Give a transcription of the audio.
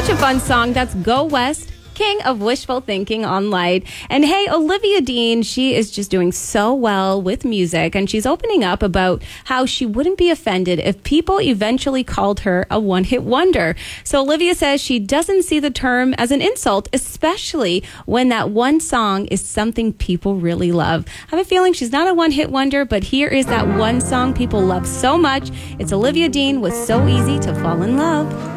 Such a fun song. That's Go West, King of Wishful Thinking on Light. And hey, Olivia Dean, she is just doing so well with music, and she's opening up about how she wouldn't be offended if people eventually called her a one-hit wonder. So Olivia says she doesn't see the term as an insult, especially when that one song is something people really love. I have a feeling she's not a one-hit wonder, but here is that one song people love so much. It's Olivia Dean with So Easy to Fall in Love.